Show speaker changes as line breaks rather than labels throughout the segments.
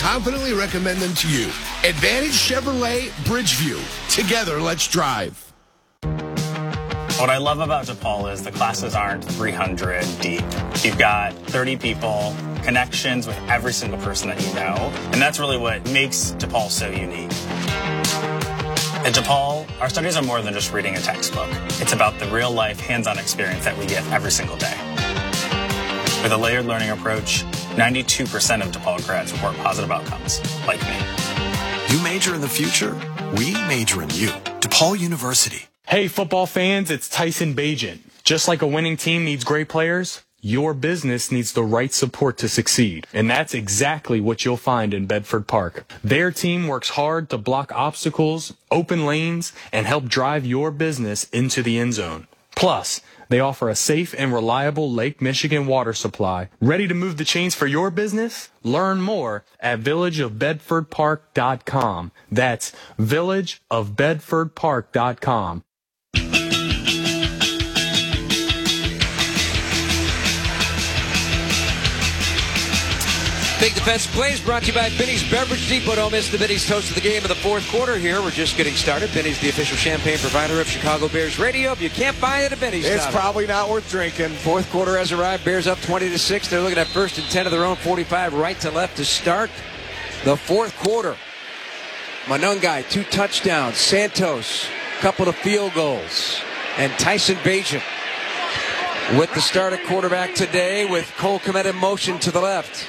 confidently recommend them to you. Advantage Chevrolet Bridgeview. Together, let's drive.
What I love about DePaul is the classes aren't 300 deep. You've got 30 people, connections with every single person that you know, and that's really what makes DePaul so unique. At DePaul, our studies are more than just reading a textbook. It's about the real-life, hands-on experience that we get every single day. With a layered learning approach, 92% of DePaul grads report positive outcomes, like me.
You major in the future, we major in you. DePaul University.
Hey, football fans, it's Tyson Bagent. Just like a winning team needs great players, your business needs the right support to succeed. And that's exactly what you'll find in Bedford Park. Their team works hard to block obstacles, open lanes, and help drive your business into the end zone. Plus, they offer a safe and reliable Lake Michigan water supply. Ready to move the chains for your business? Learn more at villageofbedfordpark.com. That's villageofbedfordpark.com.
Big Defensive Plays brought to you by Binny's Beverage Depot. Don't miss the Binny's Toast of the Game of the fourth quarter here. We're just getting started. Binny's the official champagne provider of Chicago Bears Radio. If you can't find it at Binny's,
it's probably not worth drinking.
Fourth quarter has arrived. Bears up 20-6. They're looking at 1st and 10 of their own 45, right to left to start the fourth quarter. Monangai, 2 touchdowns. Santos, couple of field goals. And Tyson Bagent with the start at quarterback today with Cole Kmet in motion to the left.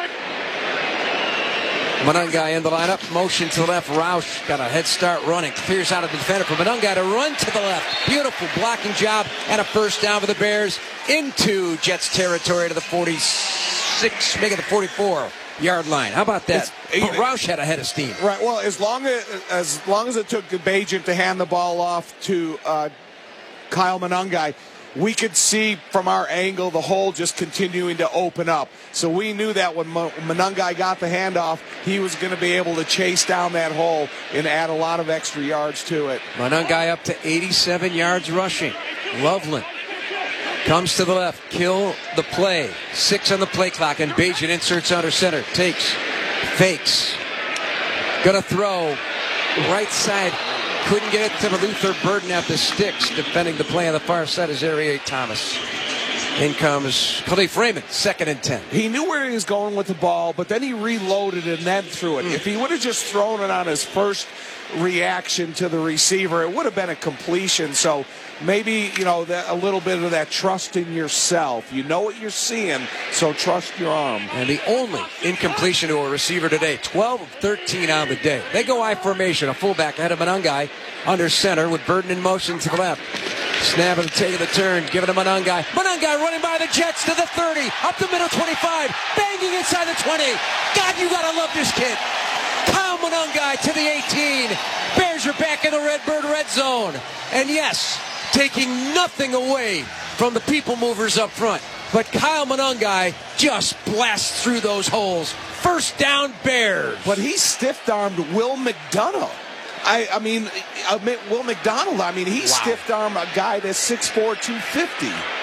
Monangai in the lineup, motion to the left. Roush got a head start running. Clears out of the defender for Monangai to run to the left. Beautiful blocking job and a first down for the Bears into Jets territory to the 46, making the 44-yard line. How about that? But Roush had a head of steam.
Right. Well, as long as it took Bagent to hand the ball off to Kyle Monangai, we could see from our angle the hole just continuing to open up. So we knew that when Monangai got the handoff, he was going to be able to chase down that hole and add a lot of extra yards to it.
Monangai up to 87 yards rushing. Loveland comes to the left. Kill the play. 6 on the play clock, and Bagent inserts under center. Takes. Fakes. Gonna throw. Right side. Couldn't get it to Luther Burden at the sticks. Defending the play on the far side is Ariel Thomas. In comes Khalif Raymond, 2nd and 10.
He knew where he was going with the ball, but then he reloaded and then threw it. If he would have just thrown it on his first reaction to the receiver, it would have been a completion. So maybe, a little bit of that trust in yourself. You know what you're seeing, so trust your arm.
And the only incompletion to a receiver today, 12 of 13 on the day. They go I formation, a fullback ahead of Monangai under center with Burden in motion to the left. Snap and taking the turn, giving to Monangai. Monangai running by the Jets to the 30, up the middle 25, banging inside the 20. God, you gotta love this kid. Kyle Monangai to the 18. Bears are back in the Redbird red zone. And yes, taking nothing away from the people movers up front. But Kyle Monangai just blasts through those holes. First down, Bears.
But he stiff-armed Will McDonough. I mean, Will McDonald, he stiff-armed a guy that's 6'4", 250.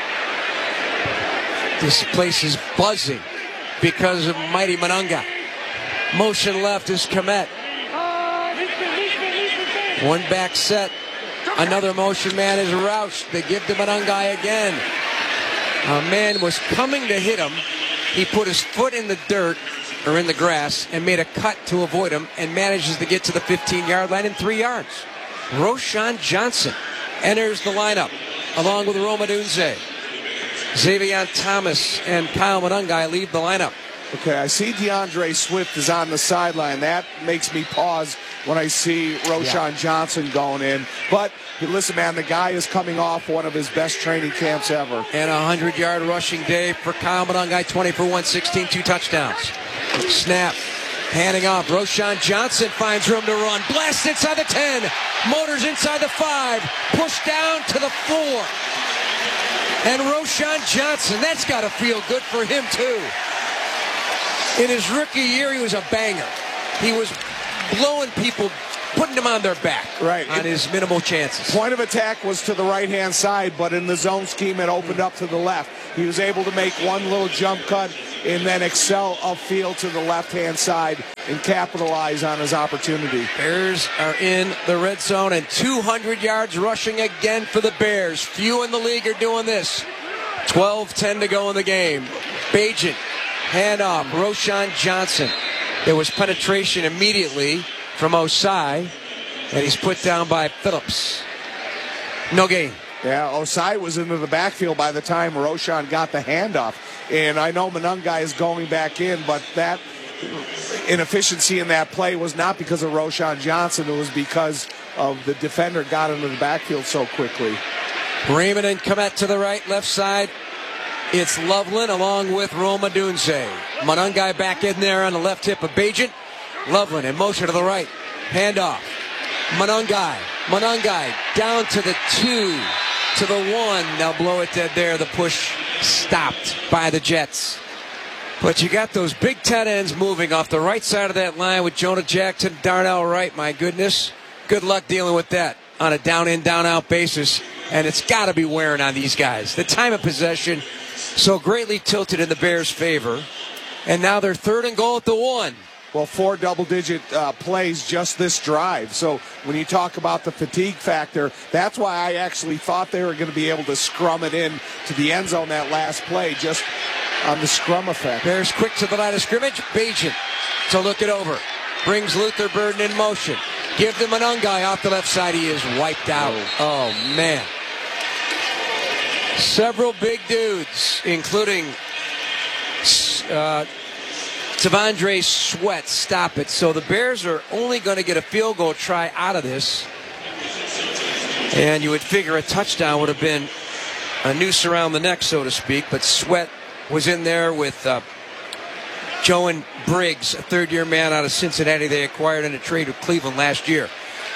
This place is buzzing because of mighty Monangai. Motion left is Kmet. One back set. Another motion man is Roush. They give to Monangai again. A man was coming to hit him. He put his foot in the dirt or in the grass and made a cut to avoid him and manages to get to the 15-yard line in 3 yards. Roshan Johnson enters the lineup along with Roma Dunze. Xavier Thomas and Kyle Monangai leave the lineup.
Okay, I see DeAndre Swift is on the sideline. That makes me pause when I see Roshan Johnson going in. But listen, man, the guy is coming off one of his best training camps ever.
And a 100-yard rushing day for Kyle Monangai, 20 for 116, 2 touchdowns. Snap, handing off. Roshan Johnson finds room to run. Blast inside the 10. Motors inside the 5. Push down to the 4. And Roshan Johnson, that's got to feel good for him, too. In his rookie year, he was a banger. He was blowing people putting them on their back
right
on his minimal chances.
Point of attack was to the right-hand side, but in the zone scheme, it opened up to the left. He was able to make one little jump cut and then excel upfield to the left-hand side and capitalize on his opportunity.
Bears are in the red zone and 200 yards rushing again for the Bears. Few in the league are doing this. 12-10 to go in the game. Bagent, handoff, Roschon Johnson. There was penetration immediately from Osai, and he's put down by Phillips. No gain.
Yeah, Osai was into the backfield by the time Roschon got the handoff. And I know Monangai is going back in, but that inefficiency in that play was not because of Roschon Johnson. It was because of the defender got into the backfield so quickly.
Raymond and Komet to the right, left side. It's Loveland along with Roma Dunze. Monangai back in there on the left hip of Bagent. Loveland in motion to the right. Handoff. Monangai down to the 2, to the 1. They'll blow it dead there. The push stopped by the Jets. But you got those big tight ends moving off the right side of that line with Jonah Jackson, Darnell Wright. My goodness. Good luck dealing with that on a down-in, down-out basis. And it's got to be wearing on these guys. The time of possession so greatly tilted in the Bears' favor. And now they're 3rd and goal at the 1.
Well, 4 double-digit plays just this drive. So when you talk about the fatigue factor, that's why I actually thought they were going to be able to scrum it in to the end zone that last play, just on the scrum effect.
Bears quick to the line of scrimmage. Bagent to look it over. Brings Luther Burden in motion. Give them an Monangai off the left side. He is wiped out. Oh, man. Several big dudes, including T'Vondre Sweat, stop it. So the Bears are only going to get a field goal try out of this. And you would figure a touchdown would have been a noose around the neck, so to speak. But Sweat was in there with Joan Briggs, a third-year man out of Cincinnati they acquired in a trade with Cleveland last year.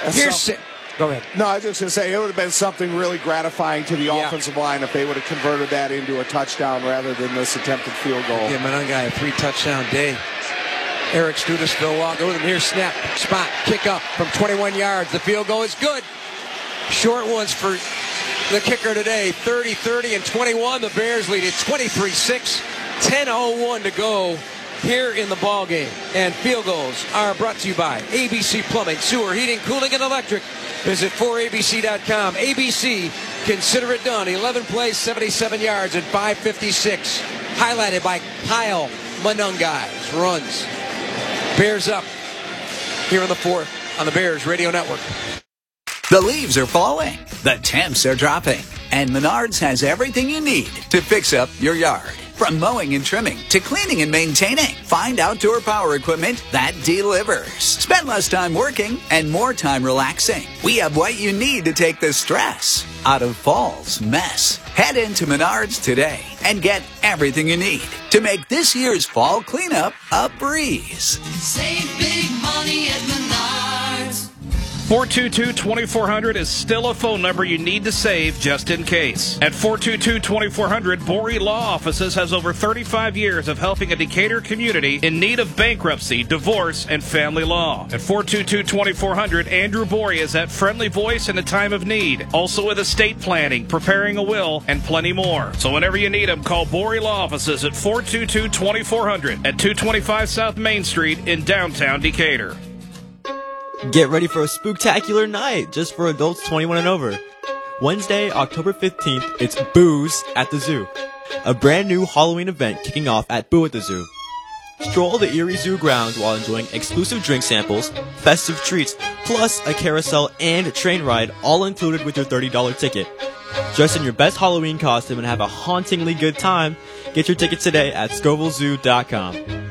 Go ahead.
No, I was just going to say, it would have been something really gratifying to the offensive line if they would have converted that into a touchdown rather than this attempted field goal.
Yeah, Monangai, a 3-touchdown day. Eric Studesville walking with him here. Snap, spot, kick up from 21 yards. The field goal is good. Short ones for the kicker today. 30, 30, and 21. The Bears lead it 23-6. 10:01 to go here in the ball game. And field goals are brought to you by ABC Plumbing, Sewer, Heating, Cooling, and Electric. Visit 4abc.com. ABC, consider it done. 11 plays, 77 yards, and 5:56. Highlighted by Kyle Monangai's runs. Bears up here in the 4th on the Bears Radio Network.
The leaves are falling. The temps are dropping. And Menards has everything you need to fix up your yard. From mowing and trimming to cleaning and maintaining, find outdoor power equipment that delivers. Spend less time working and more time relaxing. We have what you need to take the stress out of fall's mess. Head into Menards today and get everything you need to make this year's fall cleanup a breeze.
Save big money at Menards.
422-2400 is still a phone number you need to save just in case. At 422-2400, Borey Law Offices has over 35 years of helping a Decatur community in need of bankruptcy, divorce, and family law. At 422-2400, Andrew Borey is that friendly voice in a time of need. Also with estate planning, preparing a will, and plenty more. So whenever you need him, call Borey Law Offices at 422-2400 at 225 South Main Street in downtown Decatur.
Get ready for a spooktacular night just for adults 21 and over. Wednesday, October 15th, it's Booze at the Zoo, a brand new Halloween event kicking off at Boo at the Zoo. Stroll the Erie Zoo grounds while enjoying exclusive drink samples, festive treats, plus a carousel and train ride, all included with your $30 ticket. Dress in your best Halloween costume and have a hauntingly good time. Get your tickets today at ScovilleZoo.com.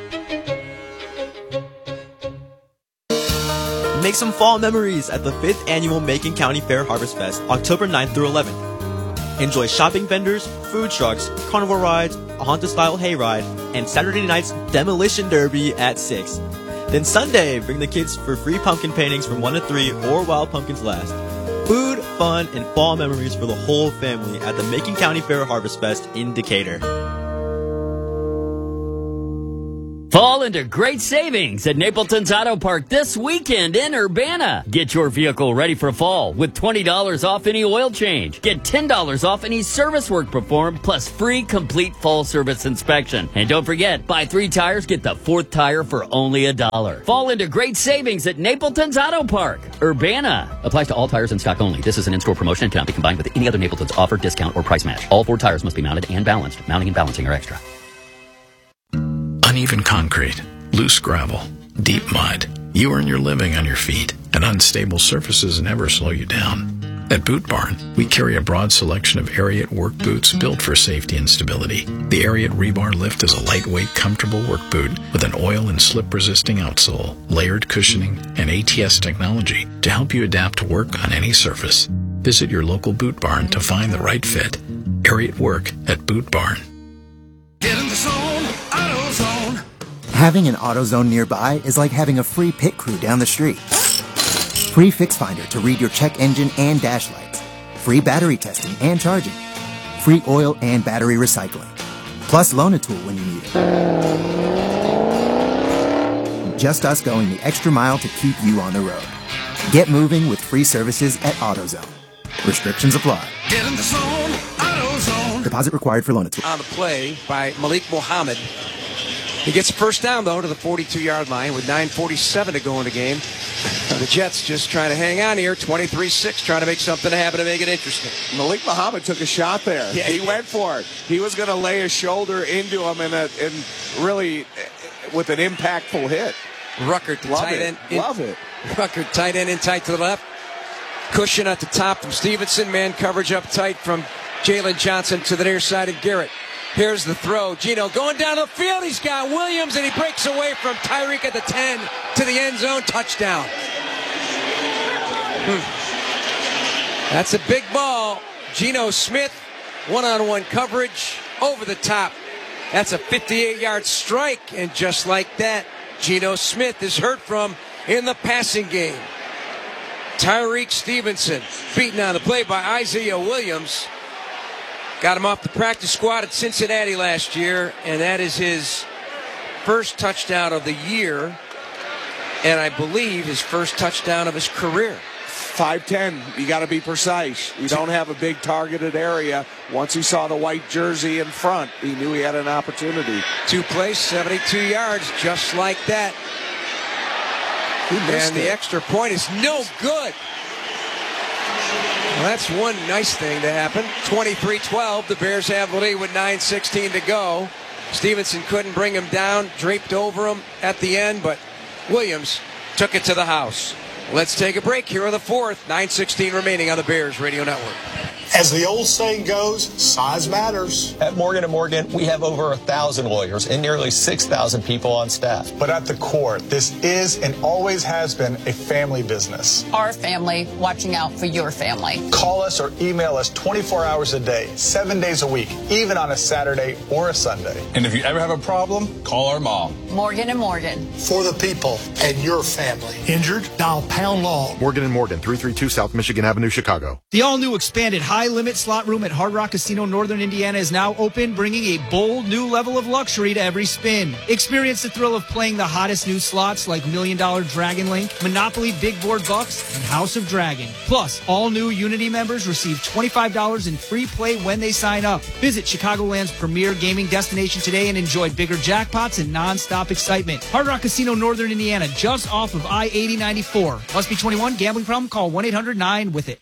Make some fall memories at the 5th Annual Macon County Fair Harvest Fest, October 9th through 11th. Enjoy shopping vendors, food trucks, carnival rides, a haunted-style hayride, and Saturday night's Demolition Derby at 6. Then Sunday, bring the kids for free pumpkin paintings from 1 to 3 or while pumpkins last. Food, fun, and fall memories for the whole family at the Macon County Fair Harvest Fest in Decatur.
Fall into great savings at Napleton's Auto Park this weekend in Urbana. Get your vehicle ready for fall with $20 off any oil change. Get $10 off any service work performed, plus free complete fall service inspection. And don't forget, buy 3 tires, get the 4th tire for only $1. Fall into great savings at Napleton's Auto Park, Urbana. Applies to all tires in stock only. This is an in-store promotion and cannot be combined with any other Napleton's offer, discount, or price match. All 4 tires must be mounted and balanced. Mounting and balancing are extra.
Uneven concrete, loose gravel, deep mud. You earn your living on your feet, and unstable surfaces never slow you down. At Boot Barn, we carry a broad selection of Ariat work boots built for safety and stability. The Ariat Rebar Lift is a lightweight, comfortable work boot with an oil and slip-resisting outsole, layered cushioning, and ATS technology to help you adapt to work on any surface. Visit your local Boot Barn to find the right fit. Ariat Work at Boot Barn.
Get in the zone, AutoZone.
Having an AutoZone nearby is like having a free pit crew down the street. Free Fix Finder to read your check engine and dash lights. Free battery testing and charging. Free oil and battery recycling. Plus loan a tool when you need it. Just us going the extra mile to keep you on the road. Get moving with free services at AutoZone. Restrictions apply.
Get in the zone, AutoZone.
Deposit required for loan a tool.
On the play by Malik Muhammad. He gets a first down, though, to the 42-yard line with 9:47 to go in the game. The Jets just trying to hang on here, 23-6, trying to make something happen to make it interesting.
Malik Muhammad took a shot there. Yeah, he went for it. He was going to lay his shoulder into him and really with an impactful hit.
Ruckert, the tight end.
Love it.
Ruckert, tight end in tight to the left. Cushion at the top from Stevenson. Man coverage up tight from Jalen Johnson to the near side of Garrett. Here's the throw. Gino going down the field. He's got Williams, and he breaks away from Tyreek at the 10 to the end zone. Touchdown. That's a big ball. Geno Smith, one-on-one coverage over the top. That's a 58-yard strike, and just like that, Geno Smith is heard from in the passing game. Tyreek Stevenson beaten on the play by Isaiah Williams. Got him off the practice squad at Cincinnati last year, and that is his first touchdown of the year, and I believe his first touchdown of his career.
5'10", you got to be precise. You don't have a big targeted area. Once he saw the white jersey in front, he knew he had an opportunity.
2 plays, 72 yards, just like that. And the extra point is no good. Well, that's one nice thing to happen. 23-12, the Bears have the lead with 9:16 to go. Stevenson couldn't bring him down, draped over him at the end, but Williams took it to the house. Let's take a break here on the fourth. 9:16 remaining on the Bears Radio Network.
As the old saying goes, size matters.
At Morgan & Morgan, we have over 1,000 lawyers and nearly 6,000 people on staff.
But at the core, this is and always has been a family business.
Our family watching out for your family.
Call us or email us 24 hours a day, 7 days a week, even on a Saturday or a Sunday.
And if you ever have a problem, call our mom.
Morgan & Morgan.
For the people and your family. Injured? Dial Pound Law.
Morgan & Morgan, 332 South Michigan Avenue, Chicago.
The all-new expanded high-limit slot room at Hard Rock Casino Northern Indiana is now open, bringing a bold new level of luxury to every spin. Experience the thrill of playing the hottest new slots like $1 Million Dragon Link, Monopoly Big Board Bucks, and House of Dragon. Plus, all new Unity members receive $25 in free play when they sign up. Visit Chicagoland's premier gaming destination today and enjoy bigger jackpots and non-stop excitement. Hard Rock Casino Northern Indiana, just off of I-8094. Must be 21. Gambling problem? Call 1-800-9-WITH-IT.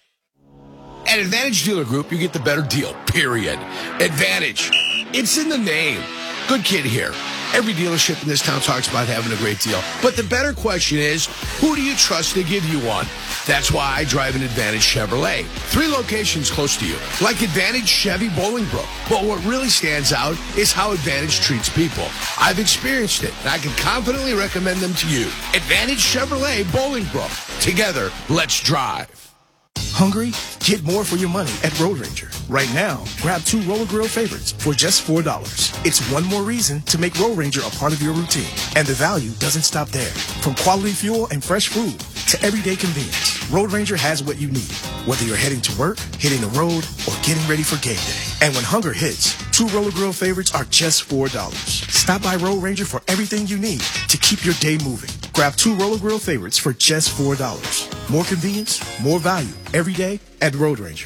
At Advantage Dealer Group, you get the better deal, period. Advantage. It's in the name. Good kid here. Every dealership in this town talks about having a great deal. But the better question is, who do you trust to give you one? That's why I drive an Advantage Chevrolet. 3 locations close to you, like Advantage Chevy Bolingbrook. But what really stands out is how Advantage treats people. I've experienced it, and I can confidently recommend them to you. Advantage Chevrolet Bolingbrook. Together, let's drive.
Hungry? Get more for your money at Road Ranger. Right now, grab 2 Roller Grill favorites for just $4. It's one more reason to make Road Ranger a part of your routine. And the value doesn't stop there. From quality fuel and fresh food to everyday convenience, Road Ranger has what you need. Whether you're heading to work, hitting the road, or getting ready for game day. And when hunger hits, 2 2 Roller Grill favorites are just $4. Stop by Road Ranger for everything you need to keep your day moving. Grab 2 Roller Grill favorites for just $4. More convenience, more value, every day at Road Ranger.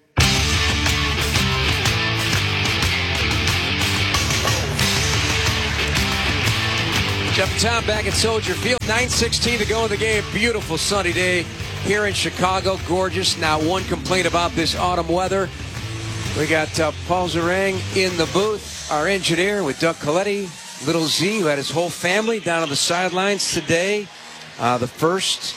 Jeff and Tom back at Soldier Field. 9:16 to go in the game. Beautiful sunny day here in Chicago. Gorgeous. Now one complaint about this autumn weather. We got Paul Zarang in the booth, our engineer with Doug Coletti, Little Z, who had his whole family down on the sidelines today. The first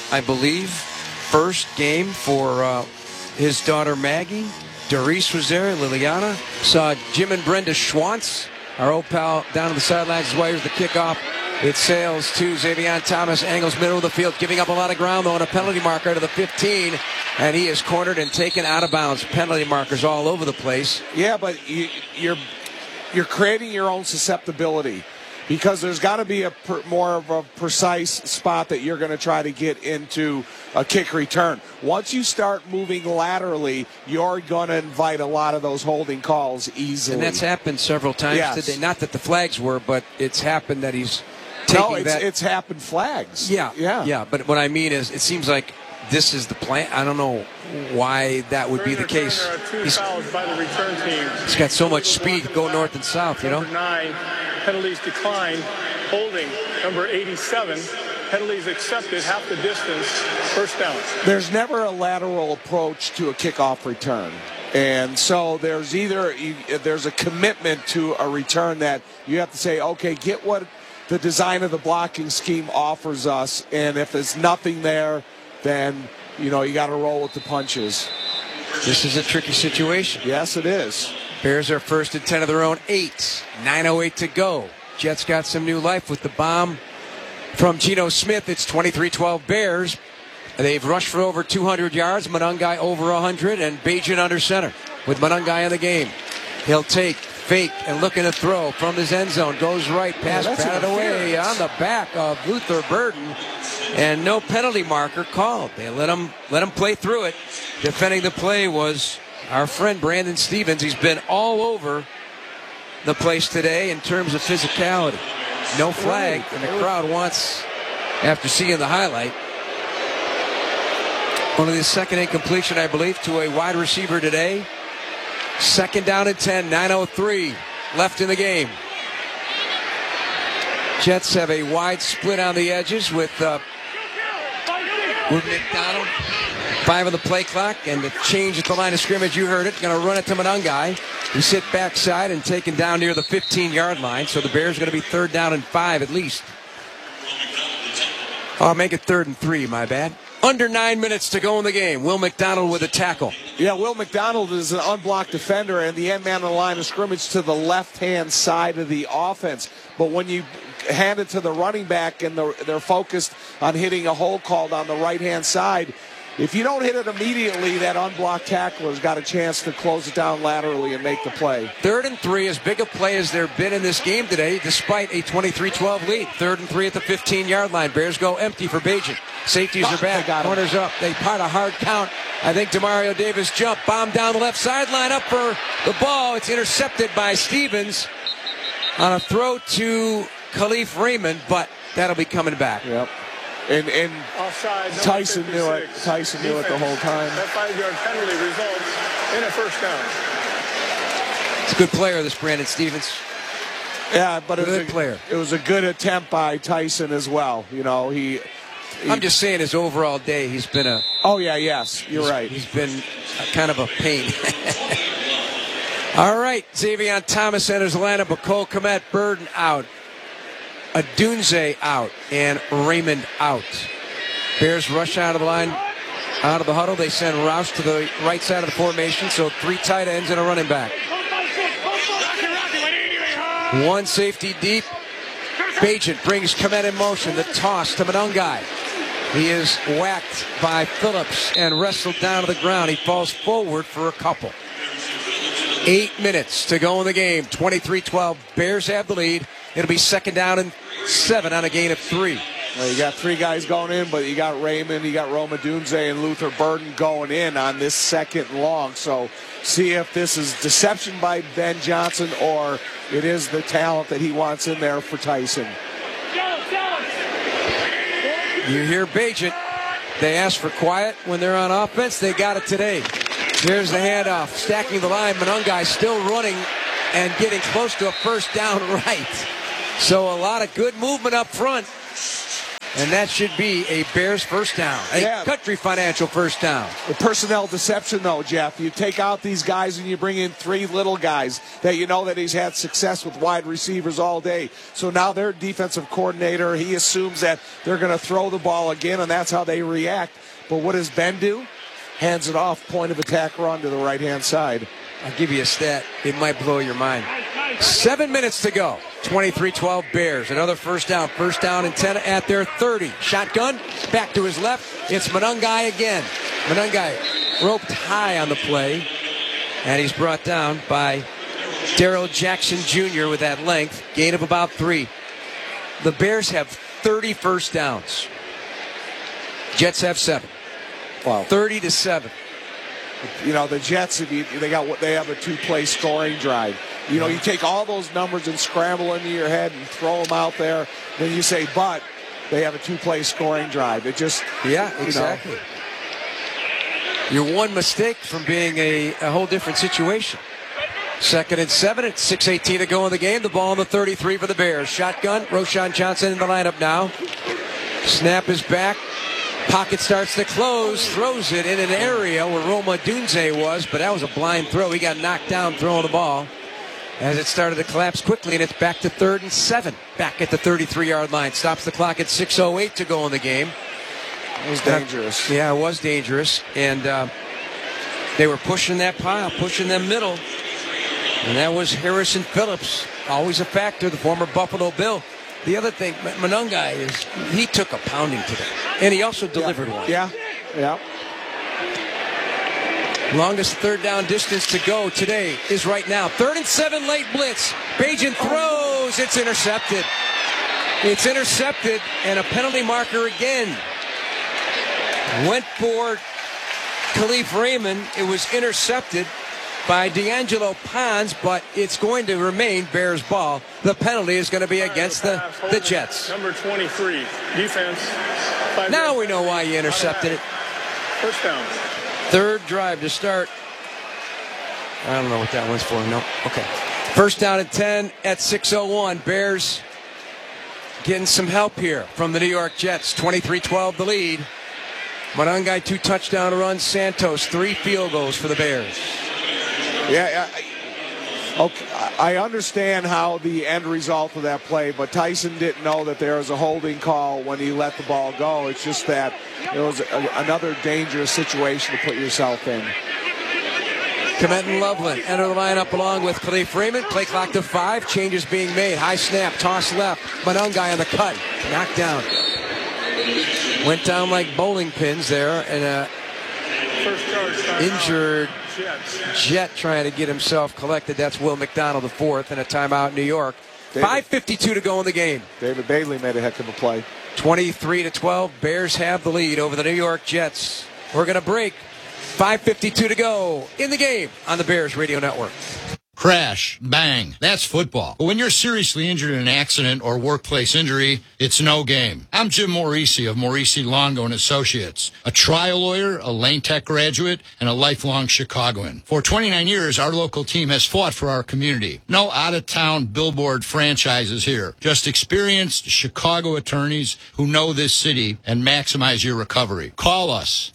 game for his daughter Maggie. Doris was there, Liliana. Saw Jim and Brenda Schwantz, our old pal, down on the sidelines as well. Here's the kickoff. It sails to Xavier Thomas, angles middle of the field, giving up a lot of ground though on a penalty marker to the 15, and he is cornered and taken out of bounds. Penalty markers all over the place.
Yeah, but you're creating your own susceptibility because there's got to be more of a precise spot that you're going to try to get into a kick return. Once you start moving laterally, you're going to invite a lot of those holding calls easily.
And that's happened several times today. Not that the flags were, but it's happened that he's taking that.
It's happened flags.
Yeah. But what I mean is, it seems like this is the plan. I don't know why that would be the case.
There are 2 fouls by the return team.
He's got so much speed to go north and south, you know.
Number 9, penalties declined. Holding, number 87. Penalties accepted, half the distance, first down.
There's never a lateral approach to a kickoff return. And so there's there's a commitment to a return that you have to say, okay, get what the design of the blocking scheme offers us. And if there's nothing there, then, you got to roll with the punches.
This is a tricky situation.
Yes, it is.
Bears are first and 10 of their own 8. 9:08 to go. Jets got some new life with the bomb from Geno Smith. It's 23-12 Bears. They've rushed for over 200 yards. Monangai over 100, and Bajan under center with Monangai in the game. He'll take, fake, and looking to throw from his end zone. Goes right, pass batted away on the back of Luther Burden, and no penalty marker called. They let him play through it. Defending the play was our friend Brandon Stevens. He's been all over the place today in terms of physicality. No flag, and the crowd wants, after seeing the highlight, only the second incompletion, I believe, to a wide receiver today. Second down and 10, 9:03 left in the game. Jets have a wide split on the edges with McDonald. 5 on the play clock, and the change at the line of scrimmage, you heard it, going to run it to Monangai. He sit backside and taken down near the 15-yard line, so the Bears are going to be 3rd down and 5 at least. I'll make it 3rd and 3, my bad. Under 9 minutes to go in the game. Will McDonald with a tackle.
Yeah, Will McDonald is an unblocked defender and the end man on the line of scrimmage to the left-hand side of the offense. But when you hand it to the running back and they're focused on hitting a hole called on the right-hand side, if you don't hit it immediately, that unblocked tackler's got a chance to close it down laterally and make the play.
3rd and 3, as big a play as there been in this game today, despite a 23-12 lead. 3rd and 3 at the 15-yard line. Bears go empty for Bajan. Safeties are back. Corners up. They part a hard count. I think Demario Davis jump. Bomb down the left sideline, up for the ball. It's intercepted by Stevens on a throw to Khalif Raymond, but that'll be coming back.
Yep. And
offside,
Tyson knew it. Tyson knew it the whole time.
That 5-yard penalty results in a first down.
It's a good player, this Brandon Stevens.
Yeah, but
it
was a good attempt by Tyson as well.
I'm just saying his overall day, he's been a...
Oh, yeah, yes, you're right.
He's been kind of a pain. All right, Xavier Thomas enters the lineup. Cole Kmet, Burden out. Adunze out, and Raymond out. Bears rush out of the line, out of the huddle. They send Roush to the right side of the formation, so 3 tight ends and a running back. 1 safety deep. Bajan brings Kmet in motion. The toss to Monangai. He is whacked by Phillips and wrestled down to the ground. He falls forward for a couple. 8 minutes to go in the game. 23-12. Bears have the lead. It'll be 2nd down and 7 on a gain of 3.
You got 3 guys going in, but you got Raymond, you got Roma Dunze, and Luther Burden going in on this second and long. So see if this is deception by Ben Johnson or it is the talent that he wants in there for Tyson.
You hear Bagent. They ask for quiet when they're on offense. They got it today. Here's the handoff. Stacking the line. Monungai still running and getting close to a first down right. So a lot of good movement up front. And that should be a Bears first down. A Country Financial first down.
The personnel deception, though, Jeff. You take out these guys and you bring in 3 little guys that you know that he's had success with wide receivers all day. So now their defensive coordinator, he assumes that they're going to throw the ball again, and that's how they react. But what does Ben do? Hands it off, point of attack run to the right-hand side.
I'll give you a stat. It might blow your mind. 7 minutes to go. 23-12 Bears. Another first down. First down and 10 at their 30. Shotgun. Back to his left. It's Monungai again. Monungai roped high on the play. And he's brought down by Darrell Jackson Jr. with that length. Gain of about 3. The Bears have 30 first downs. Jets have 7.
Wow.
30-7.
You know, the Jets, they have a 2-play scoring drive. You know, you take all those numbers and scramble into your head and throw them out there. Then you say, but they have a 2-play scoring drive. It just,
exactly. You're one mistake from being a whole different situation. 2nd and 7 at 6:18 to go in the game. The ball on the 33 for the Bears. Shotgun. Roschon Johnson in the lineup now. Snap is back. Pocket starts to close, throws it in an area where Roma Dunze was, but that was a blind throw. He got knocked down throwing the ball as it started to collapse quickly, and it's back to 3rd and 7. Back at the 33-yard line. Stops the clock at 6:08 to go in the game.
It was dangerous.
Yeah, it was dangerous, and they were pushing that pile, pushing them middle, and that was Harrison Phillips, always a factor, the former Buffalo Bill. The other thing, Monungai, is he took a pounding today. And he also delivered one.
Yeah.
Longest 3rd down distance to go today is right now. 3rd and 7, late blitz. Bagent throws. It's intercepted. It's intercepted, and a penalty marker again. Went for Khalif Raymond. It was intercepted by D'Angelo Pons, but it's going to remain Bears ball. The penalty is going to be against the Jets.
Number 23, defense.
Now we know why you intercepted it.
First down.
3rd drive to start. I don't know what that one's for. No. Okay. First down and 10 at 6:01. Bears getting some help here from the New York Jets. 23-12 the lead. Monungai 2 touchdown runs. Santos 3 field goals for the Bears.
Yeah, okay. I understand how the end result of that play, but Tyson didn't know that there was a holding call when he let the ball go. It's just that it was another dangerous situation to put yourself in.
Komet and Loveland enter the lineup along with Khalif Raymond. Play clock to 5. Changes being made. High snap, toss left. Monungai on the cut. Knocked down. Went down like bowling pins there, and injured Jet trying to get himself collected. That's Will McDonald, the 4th, and a timeout in New York. 5:52 to go in the game.
David Bailey made a heck of a play.
23-12. Bears have the lead over the New York Jets. We're going to break. 5:52 to go in the game on the Bears Radio Network.
Crash, bang, that's football. But when you're seriously injured in an accident or workplace injury, it's no game. I'm Jim Morisi of Morisi Longo & Associates, a trial lawyer, a Lane Tech graduate, and a lifelong Chicagoan. For 29 years, our local team has fought for our community. No out-of-town billboard franchises here. Just experienced Chicago attorneys who know this city and maximize your recovery. Call us,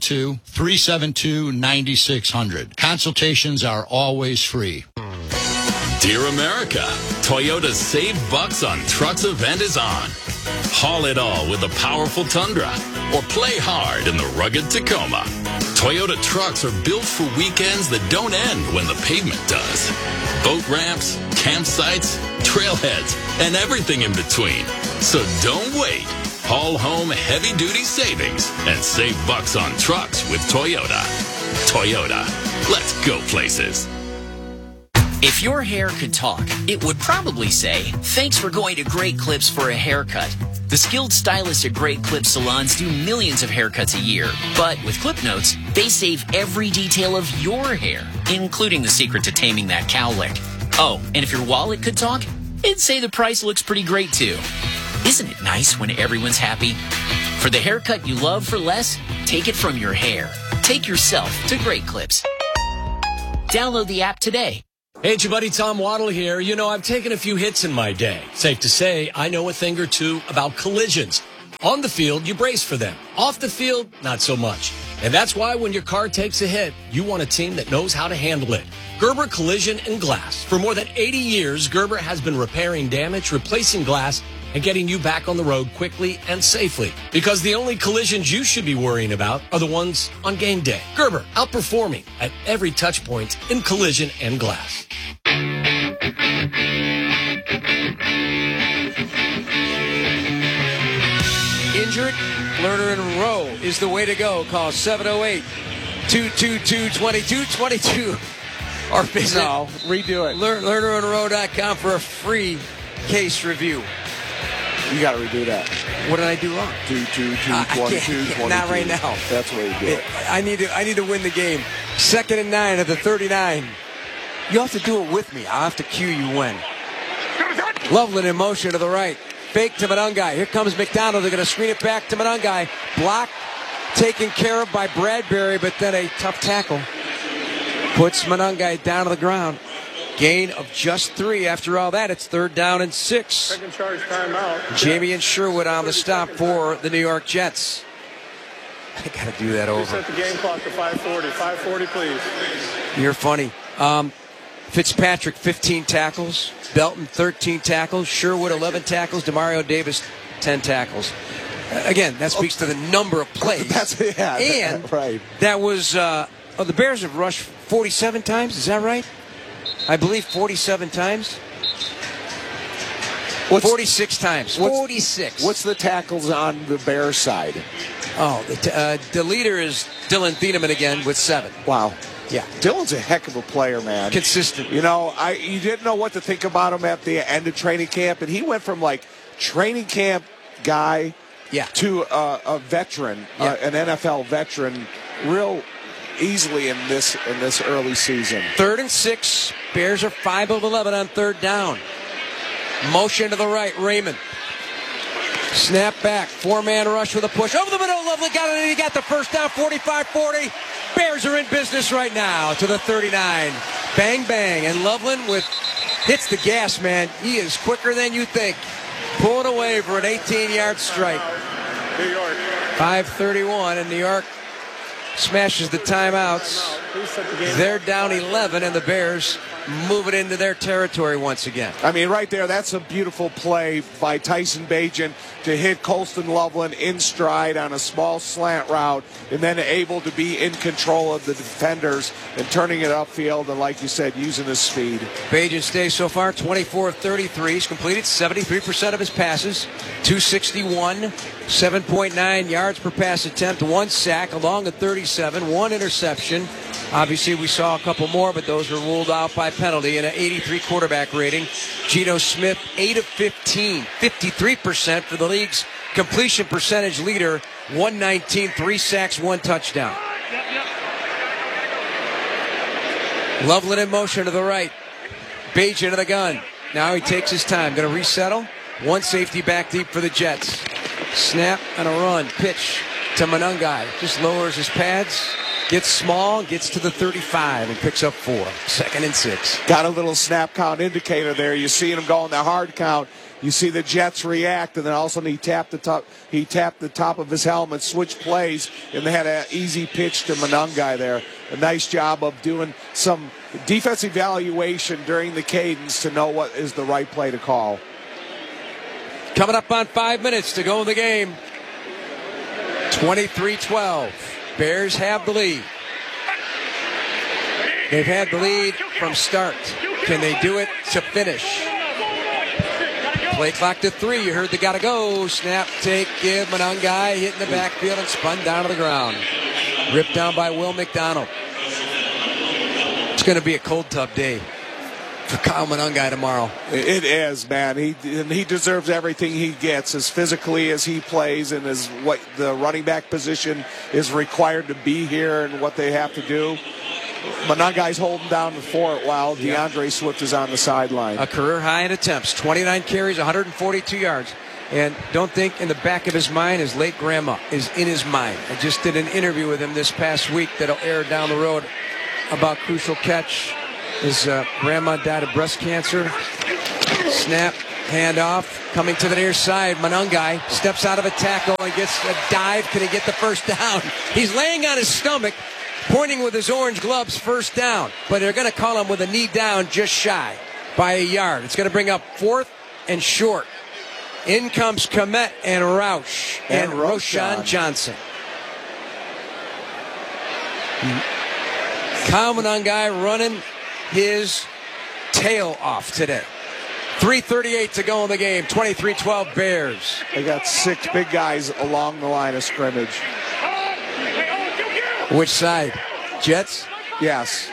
312-372-9600. Consultations are always free.
Dear America, Toyota's Save Bucks on Trucks event is on. Haul it all with the powerful Tundra or play hard in the rugged Tacoma. Toyota trucks are built for weekends that don't end when the pavement does. Boat ramps, campsites, trailheads, and everything in between. So don't wait. Haul home heavy-duty savings and save bucks on trucks with Toyota. Toyota, let's go places.
If your hair could talk, it would probably say, "Thanks for going to Great Clips for a haircut." The skilled stylists at Great Clip Salons do millions of haircuts a year. But with Clip Notes, they save every detail of your hair, including the secret to taming that cowlick. Oh, and if your wallet could talk, it'd say the price looks pretty great too. Isn't it nice when everyone's happy? For the haircut you love for less, take it from your hair. Take yourself to Great Clips. Download the app today.
Hey, it's your buddy Tom Waddle here. You know, I've taken a few hits in my day. Safe to say, I know a thing or two about collisions. On the field, you brace for them. Off the field, not so much. And that's why when your car takes a hit, you want a team that knows how to handle it. Gerber Collision and Glass. For more than 80 years, Gerber has been repairing damage, replacing glass, and getting you back on the road quickly and safely. Because the only collisions you should be worrying about are the ones on game day. Gerber, outperforming at every touch point in collision and glass.
Injured? Lerner and Rowe is the way to go. Call 708-222-2222 or visit
redo it.
LernerandRowe.com for a free case review.
You got to redo that.
What did I do wrong?
2-2-2-22-22.
Not right now.
That's where you do it.
I need to win the game. 2nd and 9 at the 39. You have to do it with me. I'll have to cue you when. Loveland in motion to the right. Fake to Monangai. Here comes McDonald. They're going to screen it back to Monangai. Block taken care of by Bradbury, but then a tough tackle puts Monangai down to the ground. Gain of just 3. After all that, it's 3rd down and 6.
Second charge timeout.
Jamie and Sherwood on the stop for the New York Jets. I got to do that over.
Set the game clock to 5:40. 5:40, please.
You're funny. Fitzpatrick, 15 tackles. Belton, 13 tackles. Sherwood, 11 tackles. Demario Davis, 10 tackles. Again, that speaks to the number of plays.
Right.
That was, the Bears have rushed 47 times. Is that right? I believe 47 times. 46 times. 46.
What's the tackles on the Bears side?
Oh, the leader is Dylan Thieneman again with 7.
Wow.
Yeah.
Dylan's a heck of a player, man.
Consistent.
You know, you didn't know what to think about him at the end of training camp, and he went from like training camp guy to a veteran, an NFL veteran, real easily in this early season.
3rd and 6. Bears are 5 of 11 on 3rd down. Motion to the right. Raymond. Snap back. 4-man rush with a push. Over the middle. Lovely got it. He got the first down. 45-40. Bears are in business right now to the 39. Bang, bang. And Loveland hits the gas, man. He is quicker than you think. Pulling away for an 18-yard strike.
New York.
5:31, and New York smashes the timeouts. They're down 11, and the Bears move it into their territory once again.
I mean, right there, that's a beautiful play by Tyson Bagent to hit Colston Loveland in stride on a small slant route, and then able to be in control of the defenders and turning it upfield, and like you said, using his speed.
Bagent stays so far 24 of 33. He's completed 73% of his passes, 261, 7.9 yards per pass attempt, 1 sack along the 37, 1 interception. Obviously, we saw a couple more, but those were ruled out by penalty, and an 83 quarterback rating. Geno Smith, 8 of 15, 53% for the league's completion percentage leader, 119, 3 sacks, 1 touchdown. Loveland in motion to the right. Bagent to the gun. Now he takes his time. Going to resettle. 1 safety back deep for the Jets. Snap and a run. Pitch to Monangai. Just lowers his pads. Gets small, gets to the 35, and picks up 4. 2nd and 6.
Got a little snap count indicator there. You see him go on the hard count. You see the Jets react, and then also he tapped the top. He tapped the top of his helmet, switched plays, and they had an easy pitch to Monangai there. A nice job of doing some defensive evaluation during the cadence to know what is the right play to call.
Coming up on 5 minutes to go in the game. 23-12. Bears have the lead. They've had the lead from start. Can they do it to finish? Play clock to 3. You heard they got to go. Snap, take, give. Monangai hit in the backfield and spun down to the ground. Ripped down by Will McDonald. It's going to be a cold, tough day. for Kyle Monangai tomorrow.
It is, man. He deserves everything he gets, as physically as he plays and as what the running back position is required to be here and what they have to do. Monangai's holding down the fort while DeAndre Swift is on the sideline.
A career high in attempts, 29 carries, 142 yards. And don't think in the back of his mind his late grandma is in his mind. I just did an interview with him this past week that'll air down the road about crucial catch. His grandma died of breast cancer. Snap, handoff, coming to the near side. Monangai steps out of a tackle and gets a dive. Can he get the first down? He's laying on his stomach, pointing with his orange gloves, first down. But they're going to call him with a knee down just shy by a yard. It's going to bring up 4th and short. In comes Kmet and Roush and Roschon Johnson. Kyle Monangai running his tail off today. 3:38 to go in the game. 23-12 Bears.
They got 6 big guys along the line of scrimmage.
Which side? Jets?
Yes.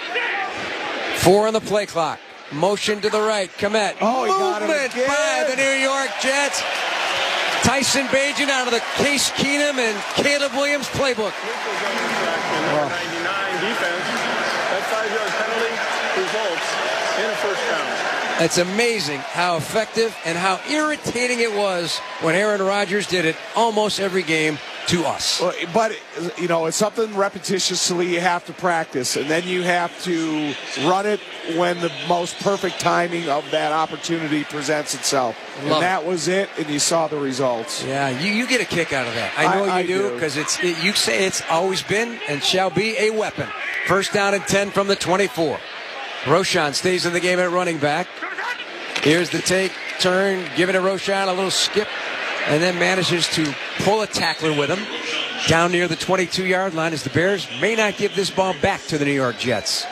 4 on the play clock. Motion to the right. Kmet.
Oh, he got him
Movement
again.
by the New York Jets. Tyson Bagent out of the Case Keenum and Caleb Williams playbook.
Number 99 defense. That 5-yard penalty results in a first down.
It's amazing how effective and how irritating it was when Aaron Rodgers did it almost every game to us.
Well, but, you know, it's something repetitiously you have to practice, and then you have to run it when the most perfect timing of that opportunity presents itself.
Love
that was it, and you saw the results.
Yeah, you get a kick out of that. I know you do, because you say it's always been and shall be a weapon. First down and 10 from the 24. Roschon stays in the game at running back. Here's the take, turn, giving it Roschon a little skip, and then manages to pull a tackler with him down near the 22-yard line as the Bears may not give this ball back to the New York Jets.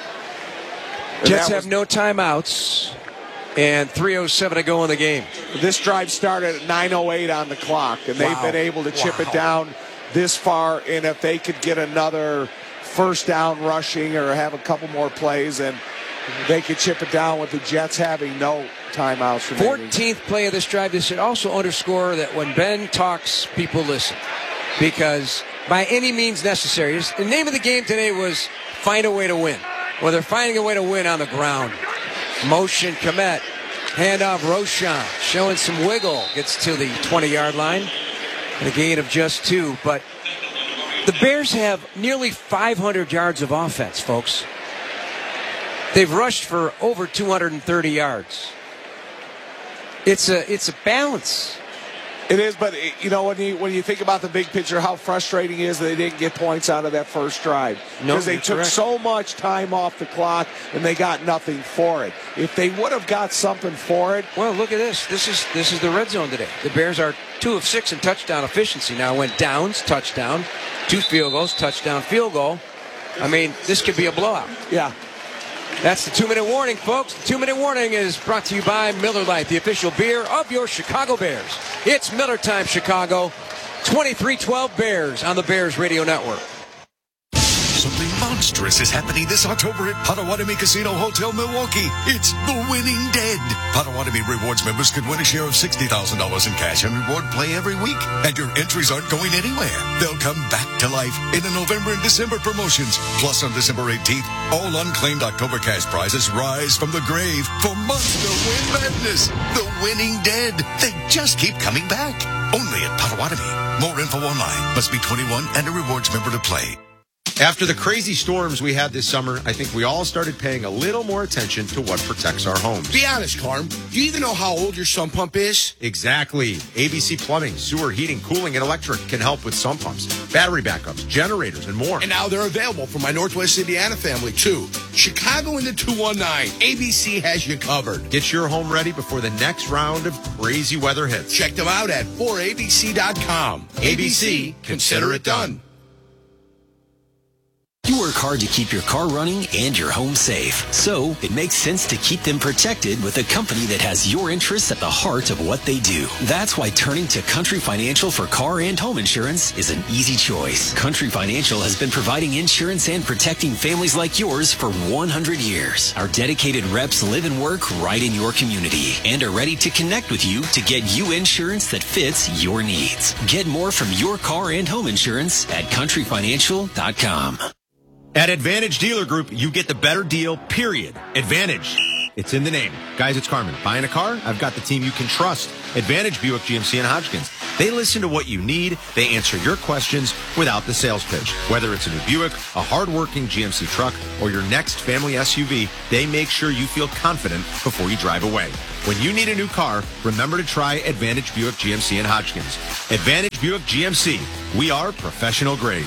Jets have no timeouts and 3:07 to go in the game.
This drive started at 9:08 on the clock, and they've been able to chip it down this far, and if they could get another first down rushing or have a couple more plays, and they could chip it down with the Jets having no timeouts remaining.
14th play of this drive. This should also underscore that when Ben talks, people listen. Because by any means necessary, the name of the game today was find a way to win. Well, they're finding a way to win on the ground. Motion, Kmet. Handoff, Roschon. Showing some wiggle. Gets to the 20-yard line. And a gain of just 2. But the Bears have nearly 500 yards of offense, folks. They've rushed for over 230 yards. It's a balance.
It is, but you know when you think about the big picture, how frustrating it is that they didn't get points out of that first drive because they took so much time off the clock and they got nothing for it. If they would have got something for it,
well, look at this. This is the red zone today. The Bears are 2 of 6 in touchdown efficiency. Now it went downs, touchdown, 2 field goals, touchdown, field goal. I mean, this could be a blowout.
Yeah.
That's the 2-minute warning, folks. The 2-minute warning is brought to you by Miller Lite, the official beer of your Chicago Bears. It's Miller time, Chicago. 23-12 Bears on the Bears Radio Network.
Something monstrous is happening this October at Potawatomi Casino Hotel Milwaukee. It's the Winning Dead. Potawatomi Rewards members could win a share of $60,000 in cash and reward play every week. And your entries aren't going anywhere. They'll come back to life in the November and December promotions. Plus, on December 18th, all unclaimed October cash prizes rise from the grave for Monster Win Madness. The Winning Dead. They just keep coming back. Only at Potawatomi. More info online. Must be 21 and a rewards member to play.
After the crazy storms we had this summer, I think we all started paying a little more attention to what protects our homes.
Be honest, Carm. Do you even know how old your sump pump is?
Exactly. ABC Plumbing, Sewer, Heating, Cooling, and Electric can help with sump pumps, battery backups, generators, and more.
And now they're available for my Northwest Indiana family, too. Chicago in the 219. ABC has you covered.
Get your home ready before the next round of crazy weather hits.
Check them out at 4abc.com. ABC, consider it done.
You are work hard to keep your car running and your home safe. So it makes sense to keep them protected with a company that has your interests at the heart of what they do. That's why turning to Country Financial for car and home insurance is an easy choice. Country Financial has been providing insurance and protecting families like yours for 100 years. Our dedicated reps live and work right in your community and are ready to connect with you to get you insurance that fits your needs. Get more from your car and home insurance at countryfinancial.com.
At Advantage Dealer Group, you get the better deal, period. Advantage. It's in the name. Guys, it's Carmen. Buying a car? I've got the team you can trust. Advantage Buick GMC and Hodgkins. They listen to what you need. They answer your questions without the sales pitch. Whether it's a new Buick, a hard-working GMC truck, or your next family SUV, they make sure you feel confident before you drive away. When you need a new car, remember to try Advantage Buick GMC and Hodgkins. Advantage Buick GMC. We are professional grade.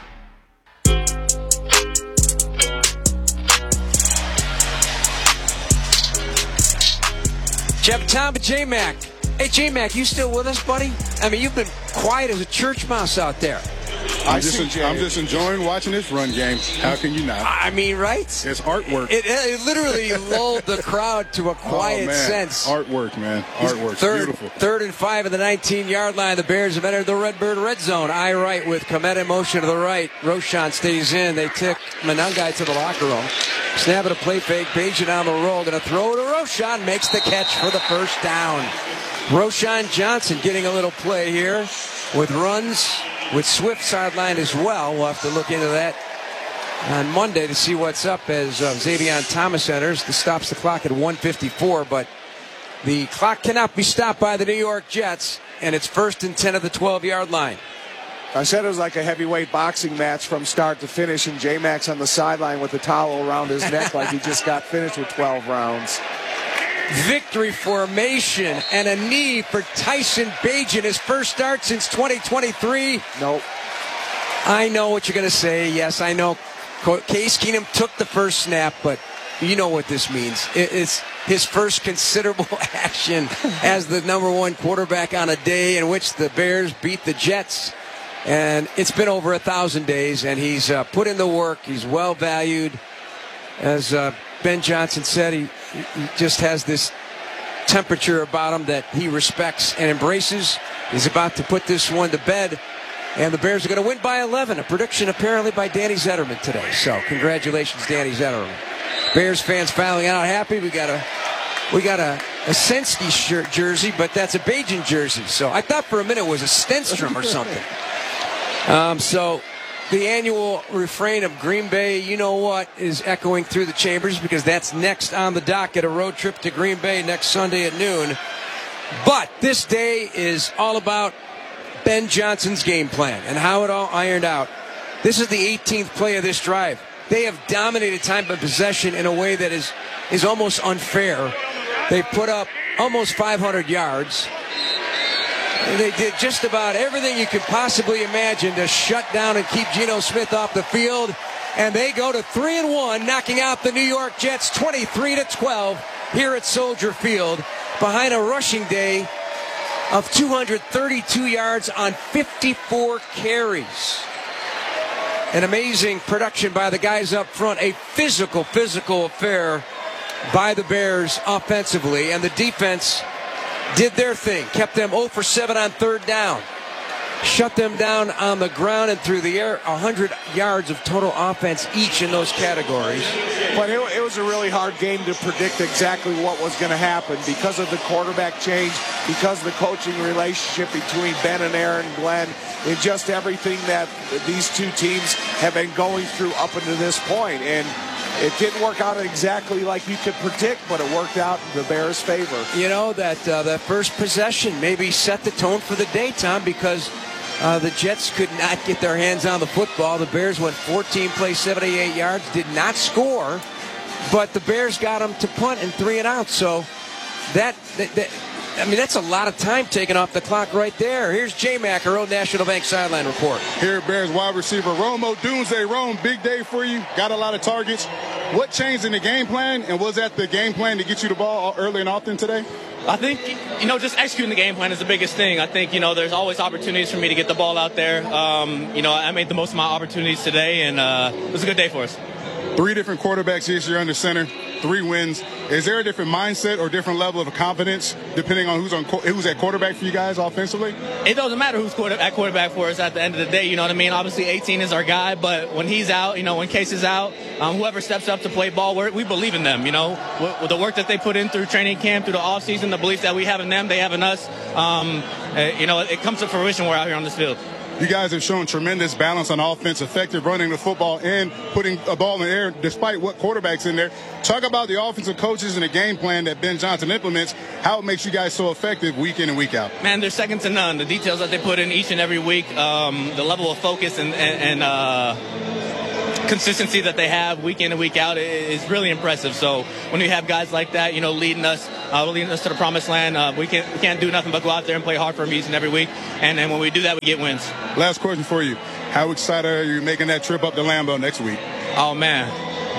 Jeff, Tom, and J-Mac. Hey, J-Mac, you still with us, buddy? I mean, you've been quiet as a church mouse out there.
I'm just enjoying watching this run game. How can you not?
I mean, right?
It's artwork.
It literally lulled the crowd to a quiet sense.
Artwork, man. Artwork.
Beautiful. 3rd and 5 at the 19-yard line. The Bears have entered the Redbird red zone. I right with Komet in motion to the right. Roschon stays in. They take Monangai to the locker room. Snap at a play fake. Bajan on the roll. Going to throw to Roschon. Makes the catch for the first down. Roschon Johnson getting a little play here with runs. With Swift sideline as well. We'll have to look into that on Monday to see what's up as Xavier Thomas enters. This stops the clock at 1:54, but the clock cannot be stopped by the New York Jets, and it's 1st and 10 at the 12-yard line.
I said it was like a heavyweight boxing match from start to finish, and J-Max on the sideline with a towel around his neck like he just got finished with 12 rounds.
Victory formation and a knee for Tyson Bagent, his first start since 2023.
Nope.
I know what you're going to say. Yes, I know. Case Keenum took the first snap, but you know what this means. It's his first considerable action as the number 1 quarterback on a day in which the Bears beat the Jets. And it's been over 1,000 days, and he's put in the work. He's well valued. As Ben Johnson said, he just has this temperature about him that he respects and embraces. He's about to put this one to bed, and the Bears are going to win by 11. A prediction apparently by Danny Zetterman today. So congratulations, Danny Zetterman. Bears fans filing out happy. We got a Senski shirt jersey, but that's a Bajan jersey. So I thought for a minute it was a Stenstrom or something. So the annual refrain of Green Bay, you know what, is echoing through the chambers because that's next on the docket, a road trip to Green Bay next Sunday at noon. But this day is all about Ben Johnson's game plan and how it all ironed out. This is the 18th play of this drive. They have dominated time of possession in a way that is almost unfair. They put up almost 500 yards. They did just about everything you could possibly imagine to shut down and keep Geno Smith off the field. And they go to 3-1, knocking out the New York Jets 23-12 here at Soldier Field behind a rushing day of 232 yards on 54 carries. An amazing production by the guys up front. A physical affair by the Bears offensively. And the defense did their thing, kept them 0 for 7 on 3rd down, shut them down on the ground and through the air, 100 yards of total offense each in those categories.
But it was a really hard game to predict exactly what was going to happen because of the quarterback change, because of the coaching relationship between Ben and Aaron Glenn, and just everything that these two teams have been going through up until this point. And it didn't work out exactly like you could predict, but it worked out in the Bears' favor.
You know, that first possession maybe set the tone for the day, Tom, because the Jets could not get their hands on the football. The Bears went 14 plays, 78 yards, did not score, but the Bears got them to punt and 3 and out. So that I mean, that's a lot of time taken off the clock right there. Here's J-Mac, our own National Bank sideline report.
Here, Bears wide receiver Rome Odunze. Rome, big day for you. Got a lot of targets. What changed in the game plan, and was that the game plan to get you the ball early and often today?
I think, just executing the game plan is the biggest thing. I think, there's always opportunities for me to get the ball out there. I made the most of my opportunities today, and it was a good day for us.
3 different quarterbacks this year under center, 3 wins. Is there a different mindset or different level of confidence depending on who's at quarterback for you guys offensively?
It doesn't matter who's at quarterback for us at the end of the day. You know what I mean? Obviously, 18 is our guy, but when he's out, when Case is out, whoever steps up to play ball, we believe in them. With the work that they put in through training camp, through the offseason, the belief that we have in them, they have in us. It comes to fruition. We're out here on this field.
You guys have shown tremendous balance on offense, effective running the football and putting a ball in the air despite what quarterback's in there. Talk about the offensive coaches and the game plan that Ben Johnson implements, how it makes you guys so effective week in and week out.
Man, they're second to none. The details that they put in each and every week, the level of focus and consistency that they have week in and week out is really impressive. So when you have guys like that, leading us to the promised land, we can't do nothing but go out there and play hard for them each and every week. And then when we do that, we get wins.
Last question for you. How excited are you making that trip up to Lambeau next week?
Oh, man.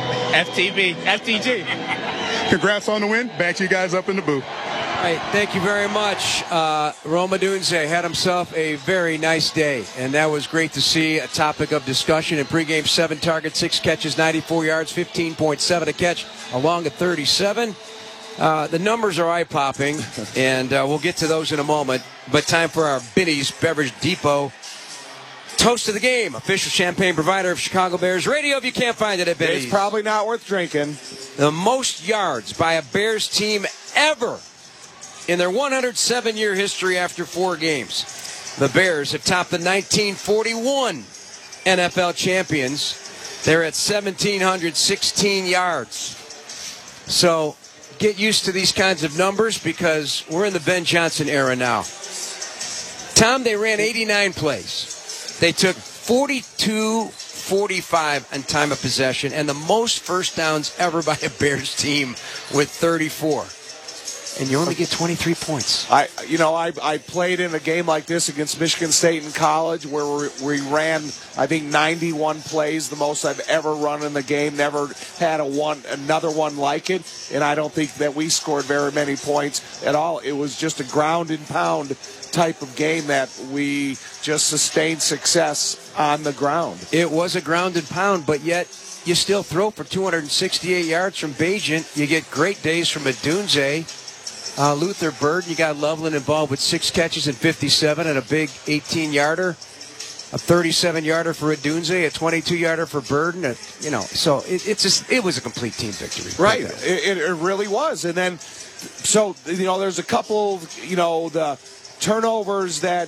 FTG.
Congrats on the win. Back to you guys up in the booth.
All right, thank you very much. Rome Odunze had himself a very nice day, and that was great to see. A topic of discussion in pregame: 7 targets, 6 catches, 94 yards, 15.7 a catch, along at 37. The numbers are eye-popping, and we'll get to those in a moment. But time for our Binny's Beverage Depot Toast of the Game, official champagne provider of Chicago Bears Radio. If you can't find it at Binny's.
It's probably not worth drinking.
The most yards by a Bears team ever in their 107-year history after 4 games. The Bears have topped the 1941 NFL champions. They're at 1,716 yards. So get used to these kinds of numbers because we're in the Ben Johnson era now. Tom, they ran 89 plays. They took 42-45 on time of possession and the most first downs ever by a Bears team with 34. And you only get 23 points.
I played in a game like this against Michigan State in college where we ran, I think, 91 plays, the most I've ever run in the game. Never had another one like it, and I don't think that we scored very many points at all. It was just a ground and pound type of game that we just sustained success on the ground.
It was a ground and pound, but yet you still throw for 268 yards from Bagent. You get great days from Odunze. Luther Burden, you got Loveland involved with 6 catches and 57 and a big 18-yarder, a 37-yarder for Odunze, a 22-yarder for Burden. So it was a complete team victory.
Right, it really was. And then, there's a couple, the turnovers that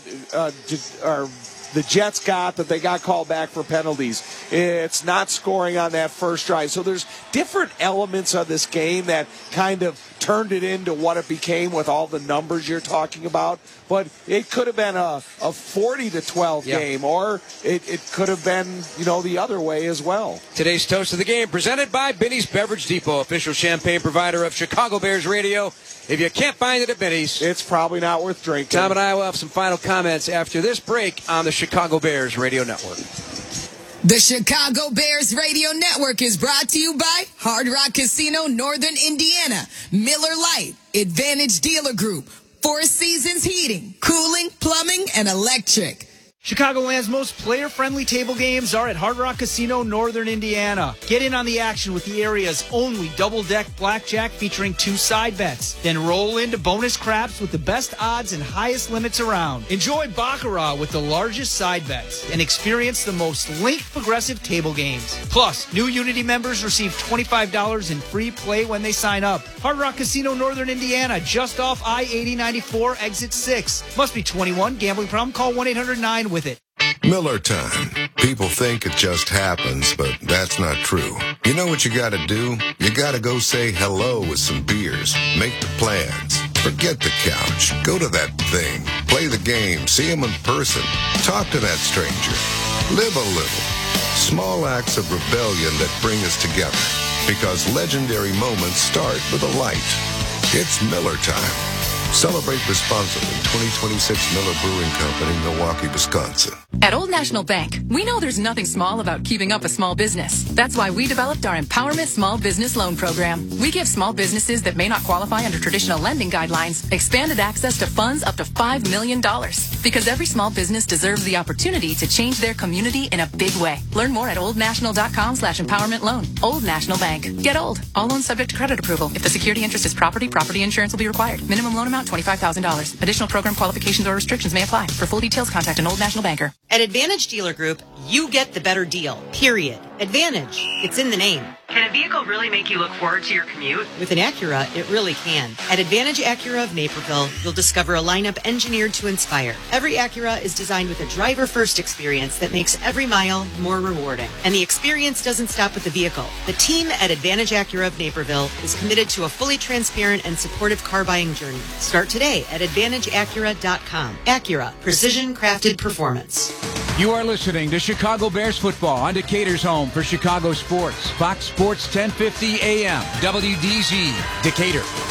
are the Jets got that they got called back for penalties. It's not scoring on that first drive. So there's different elements of this game that kind of turned it into what it became with all the numbers you're talking about. But it could have been a 40-12 game, or it could have been, the other way as well.
Today's Toast of the Game presented by Binny's Beverage Depot, official champagne provider of Chicago Bears Radio. If you can't find it at Binny's,
it's probably not worth drinking.
Tom and I will have some final comments after this break on the Chicago Bears Radio Network.
The Chicago Bears Radio Network is brought to you by Hard Rock Casino, Northern Indiana, Miller Lite, Advantage Dealer Group, Four Seasons Heating, Cooling, Plumbing, and Electric.
Chicagoland's most player-friendly table games are at Hard Rock Casino, Northern Indiana. Get in on the action with the area's only double-deck blackjack featuring 2 side bets. Then roll into bonus craps with the best odds and highest limits around. Enjoy Baccarat with the largest side bets and experience the most linked progressive table games. Plus, new Unity members receive $25 in free play when they sign up. Hard Rock Casino, Northern Indiana, just off I-8094, exit 6. Must be 21. Gambling problem? Call 1-800-9 with it.
Miller time. People think it just happens, but that's not true. You know what you gotta do? You gotta go say hello with some beers. Make the plans. Forget the couch. Go to that thing. Play the game. See him in person. Talk to that stranger. Live a little. Small acts of rebellion that bring us together. Because legendary moments start with a light. It's Miller time. Celebrate responsibly. 2026 Miller Brewing Company, Milwaukee, Wisconsin.
At Old National Bank, we know there's nothing small about keeping up a small business. That's why we developed our Empowerment Small Business Loan Program. We give small businesses that may not qualify under traditional lending guidelines expanded access to funds up to $5 million. Because every small business deserves the opportunity to change their community in a big way. Learn more at oldnational.com/empowerment loan. Old National Bank. Get old. All loans subject to credit approval. If the security interest is property insurance will be required. Minimum loan amount $25,000. Additional program qualifications or restrictions may apply. For full details, contact an Old National banker.
At Advantage Dealer Group, you get the better deal, period. Advantage. It's in the name.
Can a vehicle really make you look forward to your commute?
With an Acura, it really can. At Advantage Acura of Naperville, you'll discover a lineup engineered to inspire. Every Acura is designed with a driver-first experience that makes every mile more rewarding. And the experience doesn't stop with the vehicle. The team at Advantage Acura of Naperville is committed to a fully transparent and supportive car buying journey. Start today at AdvantageAcura.com. Acura. Precision-crafted performance.
You are listening to Chicago Bears football on Decatur's home for Chicago sports. Fox Sports 1050 AM, WDZ, Decatur.